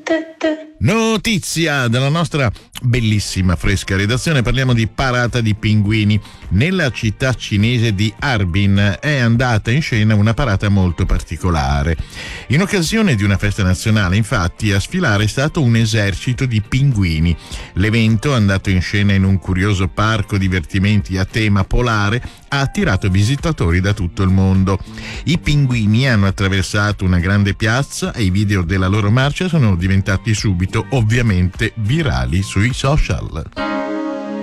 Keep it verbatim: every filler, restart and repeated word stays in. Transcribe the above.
Notizia dalla nostra bellissima fresca redazione, parliamo di parata di pinguini. Nella città cinese di Harbin è andata in scena una parata molto particolare. In occasione di una festa nazionale, infatti, a sfilare è stato un esercito di pinguini. L'evento, andato in scena in un curioso parco divertimenti a tema polare, ha attirato visitatori da tutto il mondo. I pinguini hanno attraversato una grande piazza e i video della loro marcia sono diventati subito ovviamente virali sui social.